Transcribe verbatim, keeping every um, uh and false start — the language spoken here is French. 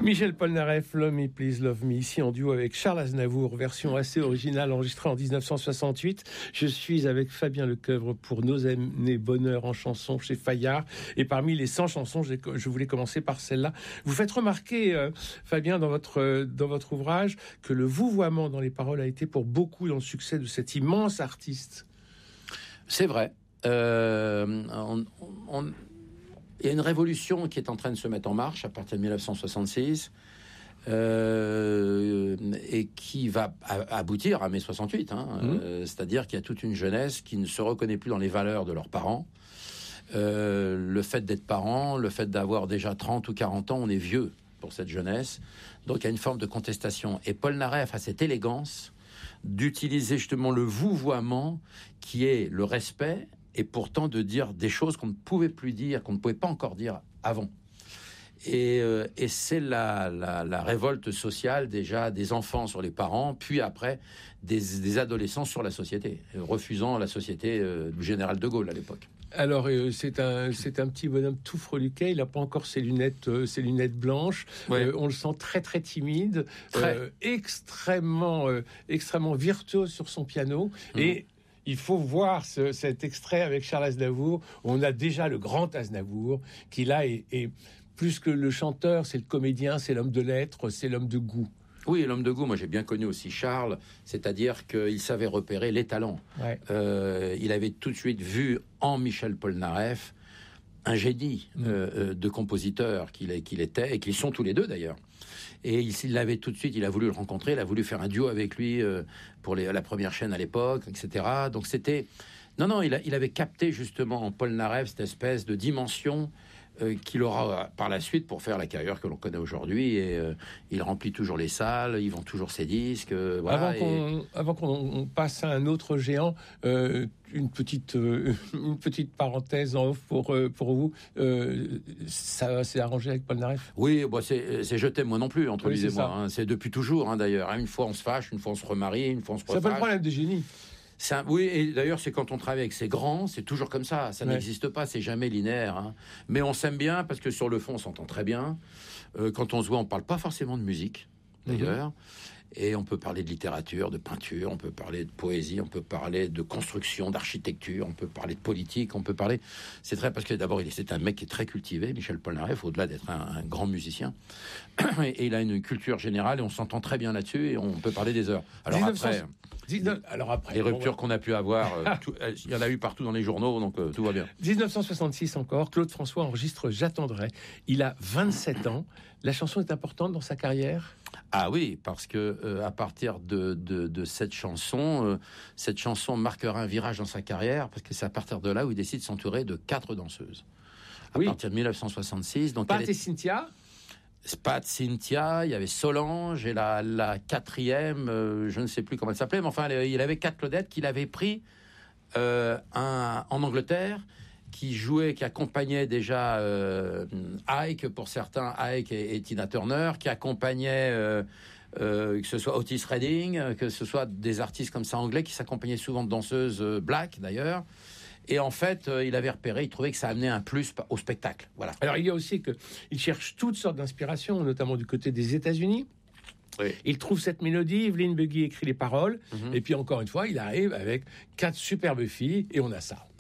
Michel Polnareff, Love Me Please Love Me, ici en duo avec Charles Aznavour, version assez originale enregistrée en dix-neuf cent soixante-huit. Je suis avec Fabien Lecoeuvre pour Nos années bonheur en chanson chez Fayard. Et parmi les cent chansons, je voulais commencer par celle-là. Vous faites remarquer, euh, Fabien, dans votre, euh, dans votre ouvrage, que le vouvoiement dans les paroles a été pour beaucoup dans le succès de cet immense artiste. C'est vrai. Euh, on... on... Il y a une révolution qui est en train de se mettre en marche à partir de dix-neuf cent soixante-six euh, et qui va a- aboutir à mai soixante-huit. Hein, mmh. euh, c'est-à-dire qu'il y a toute une jeunesse qui ne se reconnaît plus dans les valeurs de leurs parents. Euh, le fait d'être parent, le fait d'avoir déjà trente ou quarante ans, on est vieux pour cette jeunesse. Donc il y a une forme de contestation. Et Polnareff a cette élégance d'utiliser justement le vouvoiement qui est le respect, et pourtant de dire des choses qu'on ne pouvait plus dire, qu'on ne pouvait pas encore dire avant. Et, euh, et c'est la, la, la révolte sociale déjà des enfants sur les parents, puis après des, des adolescents sur la société, refusant la société euh, du général de Gaulle à l'époque. Alors, euh, c'est un, c'est un petit bonhomme tout freluquet. Il n'a pas encore ses lunettes, euh, ses lunettes blanches. Ouais. Euh, on le sent très, très timide, très. Euh, extrêmement, euh, extrêmement virtuose sur son piano. Mmh. Et il faut voir ce, cet extrait avec Charles Aznavour. On a déjà le grand Aznavour qui, là, est, est plus que le chanteur, c'est le comédien, c'est l'homme de lettres, c'est l'homme de goût. Oui, l'homme de goût, moi j'ai bien connu aussi Charles, c'est-à-dire qu'il savait repérer les talents. Ouais. Euh, il avait tout de suite vu en Michel Polnareff un génie mmh. euh, de compositeur qu'il, qu'il était, et qu'ils sont tous les deux d'ailleurs. Et il l'avait tout de suite, il a voulu le rencontrer, il a voulu faire un duo avec lui euh, pour les, la première chaîne à l'époque, et cetera. Donc c'était... Non, non, il, a, il avait capté justement en Polnareff cette espèce de dimension euh, qu'il aura par la suite pour faire la carrière que l'on connaît aujourd'hui. Et euh, il remplit toujours les salles, il vend toujours ses disques. Euh, voilà, avant, qu'on, et... avant qu'on passe à un autre géant, euh, une petite euh, une petite parenthèse en off pour euh, pour vous. Euh, ça s'est arrangé avec Polnareff? Oui, bah c'est, c'est je t'aime moi non plus entre oui, lui et moi. Hein, c'est depuis toujours hein, d'ailleurs. Hein, une fois on se fâche, une fois on se remarie, une fois on se refâche. C'est pas le problème de génie. C'est un, oui, et d'ailleurs, c'est quand on travaille avec ces grands, c'est toujours comme ça. Ça ouais. n'existe pas, c'est jamais linéaire. Hein. Mais on s'aime bien parce que sur le fond, on s'entend très bien. Euh, quand on se voit, on parle pas forcément de musique, d'ailleurs. Mm-hmm. Et on peut parler de littérature, de peinture, on peut parler de poésie, on peut parler de construction, d'architecture, on peut parler de politique, on peut parler... C'est très... Parce que d'abord, il est, c'est un mec qui est très cultivé, Michel Polnareff, au-delà d'être un, un grand musicien. Et, et il a une culture générale et on s'entend très bien là-dessus et on peut parler des heures. Alors dix-neuf cents... après... dix-neuf... Alors après... Les ruptures bon, qu'on a pu avoir, euh, tout... il y en a eu partout dans les journaux, donc euh, tout va bien. dix-neuf cent soixante-six encore, Claude François enregistre J'attendrai. Il a vingt-sept ans. La chanson est importante dans sa carrière ? Ah oui, parce que euh, à partir de, de, de cette chanson, euh, cette chanson marquera un virage dans sa carrière, parce que c'est à partir de là où il décide de s'entourer de quatre danseuses. À oui. partir de dix-neuf cent soixante-six. Donc Pat et Cynthia. Pat, Cynthia, il y avait Solange, et la, la quatrième, euh, je ne sais plus comment elle s'appelait, mais enfin, il avait quatre Claudettes qu'il avait pris euh, un, en Angleterre, qui jouait, qui accompagnait déjà euh, Ike, pour certains, Ike et, et Tina Turner, qui accompagnait, euh, euh, que ce soit Otis Redding, que ce soit des artistes comme ça anglais, qui s'accompagnaient souvent de danseuses euh, black, d'ailleurs. Et en fait, euh, il avait repéré, il trouvait que ça amenait un plus au spectacle. Voilà. Alors, il y a aussi qu'il cherche toutes sortes d'inspirations, notamment du côté des États-Unis. Oui. Il trouve cette mélodie, Evelyn Buggy écrit les paroles, mm-hmm. et puis encore une fois, il arrive avec quatre superbes filles, et on a ça.